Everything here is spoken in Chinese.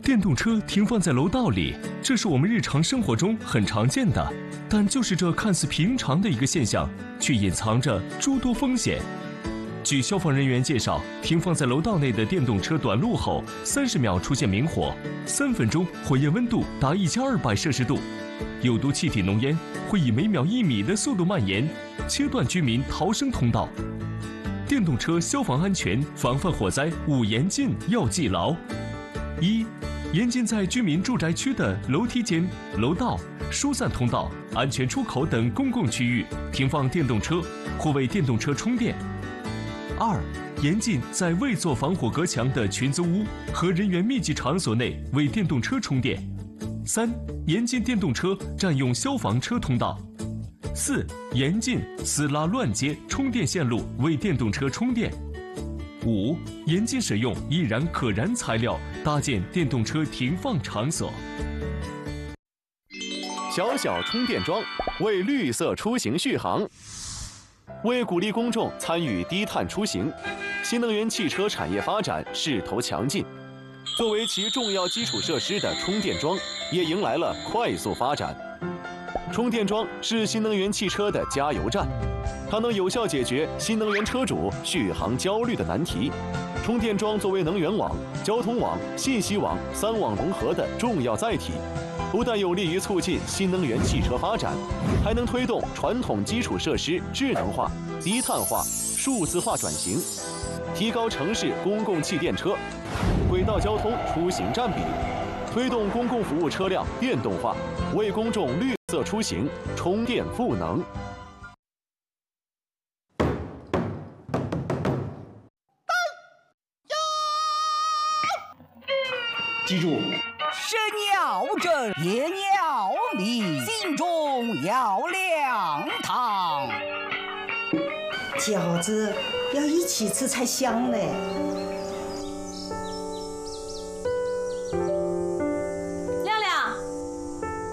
电动车停放在楼道里，这是我们日常生活中很常见的，但就是这看似平常的一个现象，却隐藏着诸多风险。据消防人员介绍，停放在楼道内的电动车短路后，30秒出现明火，3分钟火焰温度达1200摄氏度，有毒气体浓烟会以每秒1米的速度蔓延，切断居民逃生通道。电动车消防安全防范火灾5严禁要记牢：一、严禁在居民住宅区的楼梯间、楼道、疏散通道、安全出口等公共区域停放电动车或为电动车充电。2、严禁在未做防火隔墙的群租屋和人员密集场所内为电动车充电。3、严禁电动车占用消防车通道。4、严禁私拉乱接充电线路为电动车充电。5、严禁使用易燃可燃材料搭建电动车停放场所。 小小充电桩为绿色出行续航。为鼓励公众参与低碳出行，新能源汽车产业发展势头强劲。作为其重要基础设施的充电桩，也迎来了快速发展。充电桩是新能源汽车的加油站，它能有效解决新能源车主续航焦虑的难题。充电桩作为能源网、交通网、信息网3网融合的重要载体，不但有利于促进新能源汽车发展，还能推动传统基础设施智能化、低碳化、数字化转型，提高城市公共汽电车、轨道交通出行占比，推动公共服务车辆电动化，为公众绿色出行充电赋能。 记住， 身要正，言要明，心中要凉堂。 饺子要一起吃才香嘞。